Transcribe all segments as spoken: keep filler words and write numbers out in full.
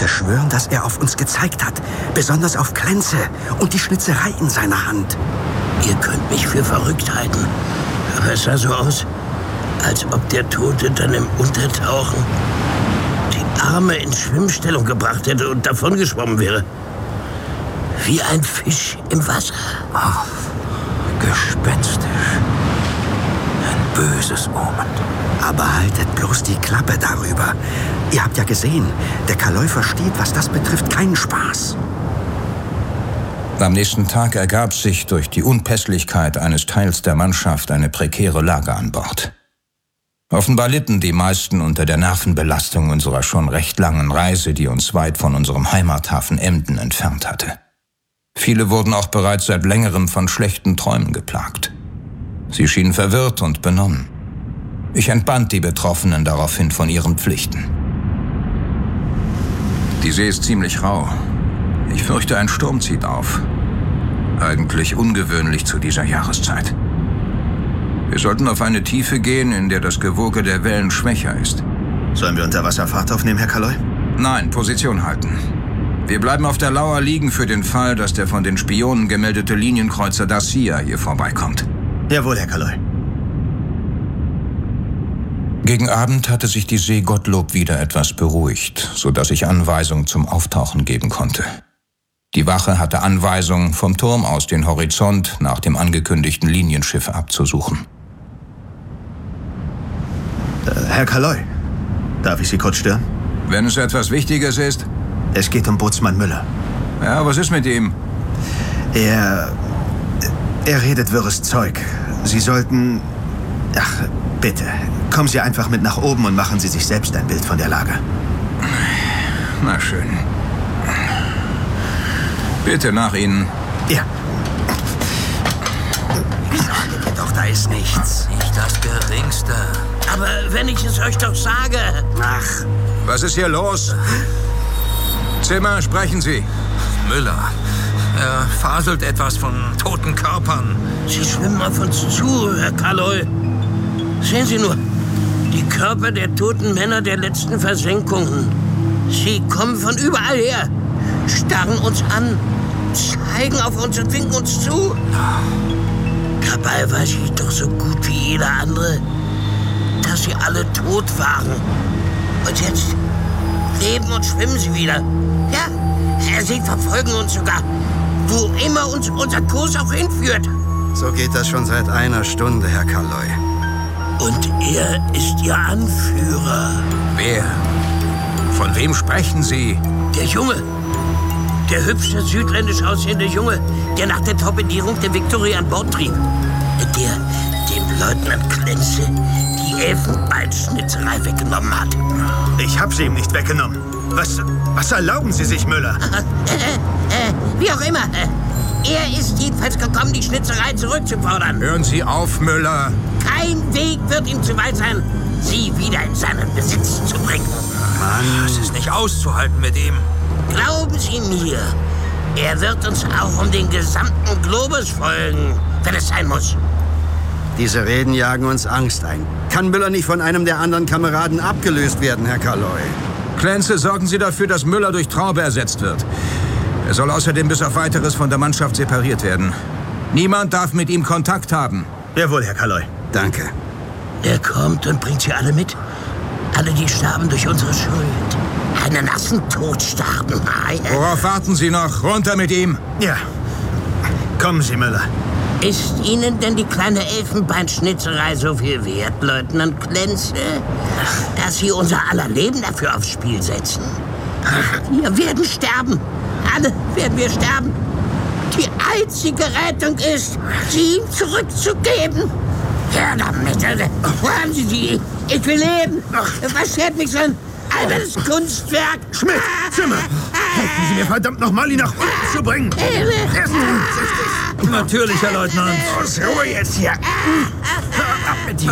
würde schwören, dass er auf uns gezeigt hat. Besonders auf Klenze und die Schnitzerei in seiner Hand. Ihr könnt mich für verrückt halten. Aber es sah so aus, als ob der Tote dann im Untertauchen die Arme in Schwimmstellung gebracht hätte und davongeschwommen wäre. Wie ein Fisch im Wasser. Ach, gespenstisch. Ein böses Omen. Aber haltet bloß die Klappe darüber. Ihr habt ja gesehen, der Kaloi versteht, was das betrifft, keinen Spaß. Am nächsten Tag ergab sich durch die Unpässlichkeit eines Teils der Mannschaft eine prekäre Lage an Bord. Offenbar litten die meisten unter der Nervenbelastung unserer schon recht langen Reise, die uns weit von unserem Heimathafen Emden entfernt hatte. Viele wurden auch bereits seit längerem von schlechten Träumen geplagt. Sie schienen verwirrt und benommen. Ich entband die Betroffenen daraufhin von ihren Pflichten. Die See ist ziemlich rau. Ich fürchte, ein Sturm zieht auf. Eigentlich ungewöhnlich zu dieser Jahreszeit. Wir sollten auf eine Tiefe gehen, in der das Gewoge der Wellen schwächer ist. Sollen wir Unterwasserfahrt aufnehmen, Herr Kaloi? Nein, Position halten. Wir bleiben auf der Lauer liegen für den Fall, dass der von den Spionen gemeldete Linienkreuzer Dacia hier vorbeikommt. Jawohl, Herr Kaloi. Gegen Abend hatte sich die See Gottlob wieder etwas beruhigt, sodass ich Anweisung zum Auftauchen geben konnte. Die Wache hatte Anweisung, vom Turm aus den Horizont nach dem angekündigten Linienschiff abzusuchen. Äh, Herr Kaloi, darf ich Sie kurz stören? Wenn es etwas Wichtiges ist? Es geht um Bootsmann Müller. Ja, was ist mit ihm? Er... Er redet wirres Zeug. Sie sollten... Ach, bitte. Kommen Sie einfach mit nach oben und machen Sie sich selbst ein Bild von der Lage. Na schön. Bitte nach Ihnen. Ja. Sage dir doch, da ist nichts. Nicht das Geringste. Aber wenn ich es euch doch sage... Ach, Was ist hier los? Zimmer, sprechen Sie. Müller. Er faselt etwas von toten Körpern. Sie schwimmen auf uns zu, Herr Kaloi. Sehen Sie nur, die Körper der toten Männer der letzten Versenkungen. Sie kommen von überall her, starren uns an, zeigen auf uns und winken uns zu. Dabei weiß ich doch so gut wie jeder andere, dass sie alle tot waren. Und jetzt leben und schwimmen sie wieder. Ja, sie verfolgen uns sogar, wo immer uns unser Kurs auch hinführt. so geht das schon seit einer Stunde, Herr Kaloi. Und er ist Ihr Anführer. Wer? Von wem sprechen Sie? Der Junge. Der hübsche, südländisch aussehende Junge, der nach der Torpedierung der Victory an Bord trieb. Der dem Leutnant Klenze die Elfenbeinschnitzerei weggenommen hat. Ich hab sie ihm nicht weggenommen. Was, was erlauben Sie sich, Müller? äh, äh, wie auch immer. Er ist jedenfalls gekommen, die Schnitzerei zurückzufordern. Hören Sie auf, Müller. Kein Weg wird ihm zu weit sein, sie wieder in seinen Besitz zu bringen. Mann. Es ist nicht auszuhalten mit ihm. Glauben Sie mir, er wird uns auch um den gesamten Globus folgen, wenn es sein muss. Diese Reden jagen uns Angst ein. Kann Müller nicht von einem der anderen Kameraden abgelöst werden, Herr Kaloi? Klenze, sorgen Sie dafür, dass Müller durch Traube ersetzt wird. Er soll außerdem bis auf Weiteres von der Mannschaft separiert werden. Niemand darf mit ihm Kontakt haben. Jawohl, Herr Kaloi. Danke. Er kommt und bringt sie alle mit. Alle, die starben durch unsere Schuld. Einen nassen Tod starben. Worauf warten Sie noch? Runter mit ihm! Ja. Kommen Sie, Müller. Ist Ihnen denn die kleine Elfenbeinschnitzerei so viel wert, Leutnant Klenze, dass Sie unser aller Leben dafür aufs Spiel setzen? Wir werden sterben. Alle werden wir sterben. Die einzige Rettung ist, sie ihm zurückzugeben. Ja, damit. Wo haben Sie sie? Ich will leben. Was schert mich so ein albernes Kunstwerk? Schmidt, Zimmer! Helfen Sie mir verdammt nochmal, ihn nach unten zu bringen! Er ist unvorsichtig. Natürlich, Herr Leutnant. Aus Ruhe jetzt hier! Hör ab mit dir!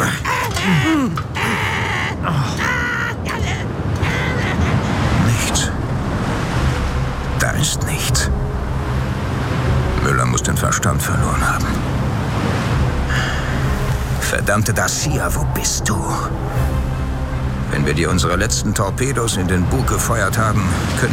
Nichts. Da ist nichts. Müller muss den Verstand verloren haben. Verdammte Dacia, wo bist du? Wenn wir dir unsere letzten Torpedos in den Bug gefeuert haben, können